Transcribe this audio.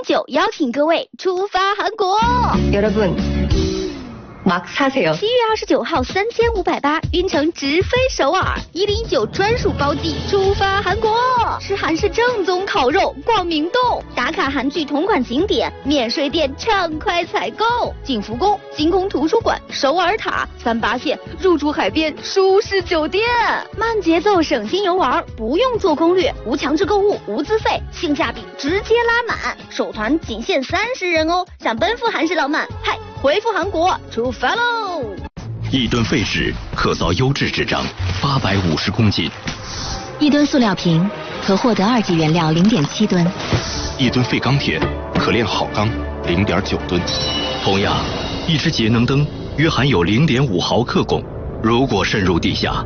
109邀请各位出发韩国。 여러분 막 사세요. 7月29号3580晕乘直飞首尔，109专属包机出发韩国，吃韩式正宗烤肉，逛明洞，打卡韩剧同款景点，免税店畅快采购，景福宫、星空图书馆、首尔塔、38线入住海边舒适酒店，慢节奏省心游玩，不用做攻略，无强制购物，无资费，性价比直接拉满，首团仅限30人哦，想奔赴韩式浪漫，嗨！回复韩国出发喽 ！1吨废纸可造优质纸张850公斤 ，1吨塑料瓶可获得2级原料0.7吨 ，1吨废钢铁可炼好钢0.9吨。同样，一只节能灯约含有0.5毫克汞，如果渗入地下，